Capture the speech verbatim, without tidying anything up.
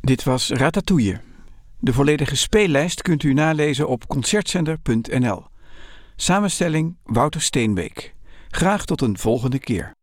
Dit was Ratatouille. De volledige speellijst kunt u nalezen op concertzender punt n l. Samenstelling Wouter Steenbeek. Graag tot een volgende keer.